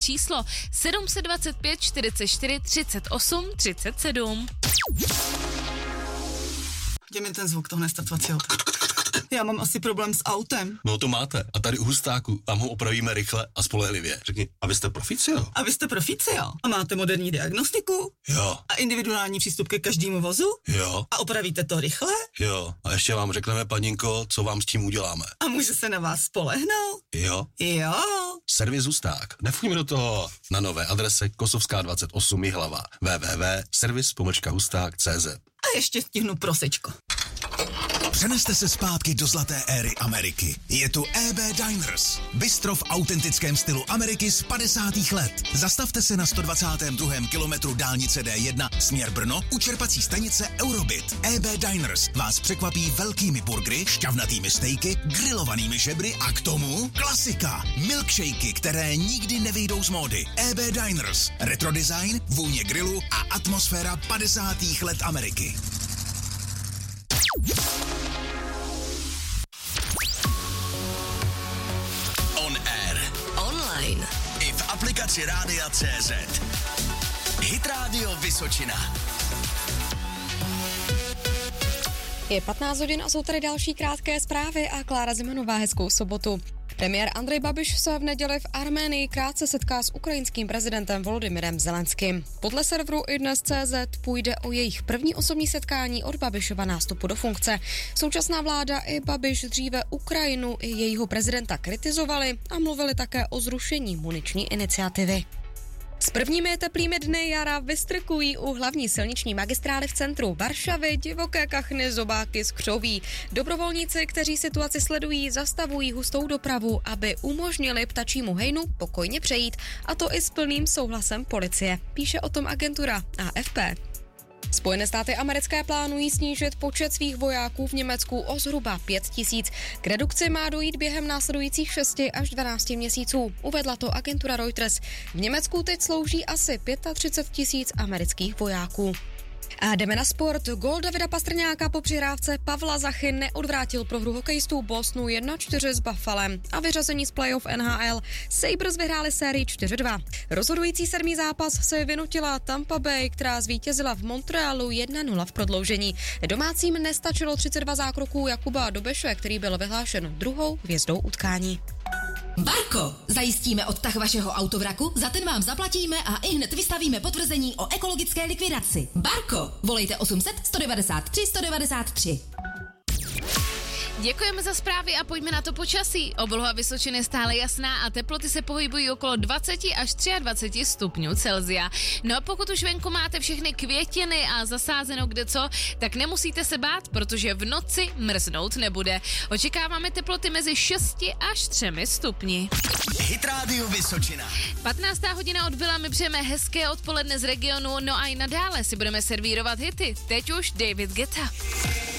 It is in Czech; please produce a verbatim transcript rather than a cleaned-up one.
číslo sedm set dvacet pět čtyřicet čtyři třicet osm třicet sedm. Dej mi ten zvuk toho nestartovacího. Já mám asi problém s autem. No to máte. A tady u Hustáku, tam ho opravíme rychle a spolehlivě. Řekni, a vy jste Proficio? A vy jste Proficio? A máte moderní diagnostiku? Jo. A individuální přístup ke každému vozu? Jo. A opravíte to rychle? Jo. A ještě vám řekneme, paninko, co vám s tím uděláme. A může se na vás spolehnout? Jo. Jo. Servis Husták. Nefuňme do toho. Na nové adrese Kosovská dvacet osm Jihlava. w w w tečka servis pomlčka husták tečka cé zet. A ještě stihnu prosečko. Přeneste se zpátky do zlaté éry Ameriky. Je tu E B Diners. Bistro v autentickém stylu Ameriky z padesátých let. Zastavte se na sto dvacátém druhém kilometru dálnice D jedna směr Brno u čerpací stanice Eurobit. E B Diners vás překvapí velkými burgery, šťavnatými stejky, grilovanými žebry a k tomu klasika. Milkshakey, které nikdy nevyjdou z módy. E B Diners. Retro design, vůně grilu a atmosféra padesátých let Ameriky. On air. Online. I v aplikaci Rádia tečka cé zet. Hit Radio Vysočina. Je patnáct hodin a jsou tady další krátké zprávy a Klára Zimanová, hezkou sobotu. Premiér Andrej Babiš se v neděli v Arménii krátce setká s ukrajinským prezidentem Volodymyrem Zelenským. Podle serveru iDnes tečka cé zet půjde o jejich první osobní setkání od Babišova nástupu do funkce. Současná vláda i Babiš dříve Ukrajinu i jejího prezidenta kritizovali a mluvili také o zrušení muniční iniciativy. S prvními teplými dny jara vystrkují u hlavní silniční magistrály v centru Varšavy divoké kachny, zobáky, skřoví. Dobrovolníci, kteří situaci sledují, zastavují hustou dopravu, aby umožnili ptačímu hejnu pokojně přejít, a to i s plným souhlasem policie. Píše o tom agentura A F P. Spojené státy americké plánují snížit počet svých vojáků v Německu o zhruba pět tisíc. K redukci má dojít během následujících šesti až dvanácti měsíců, uvedla to agentura Reuters. V Německu teď slouží asi třicet pět tisíc amerických vojáků. A jdeme na sport. Gól Davida Pastrňáka po přihrávce Pavla Zachy neodvrátil prohru hokejistů Bostonu jedna čtyři s Buffalem a vyřazení z playoff N H L. Sabres vyhráli sérii čtyři dva. Rozhodující sedmý zápas se vynutila Tampa Bay, která zvítězila v Montrealu jedna nula v prodloužení. Domácím nestačilo třicet dva zákroků Jakuba Dobeše, který byl vyhlášen druhou hvězdou utkání. Barko, zajistíme odtah vašeho autovraku, za ten vám zaplatíme a ihned vystavíme potvrzení o ekologické likvidaci. Barko, volejte osm set sto devadesát tři sto devadesát tři. Děkujeme za zprávy a pojďme na to počasí. Obloha Vysočiny je stále jasná a teploty se pohybují okolo dvacet až dvacet tři stupňů Celsia. No a pokud už venku máte všechny květiny a zasázeno kdeco, tak nemusíte se bát, protože v noci mrznout nebude. Očekáváme teploty mezi šesti až třemi stupni. Hit Radio Vysočina. patnáctá hodina odbyla, my přejeme hezké odpoledne z regionu, no a i nadále si budeme servírovat hity. Teď už David Guetta.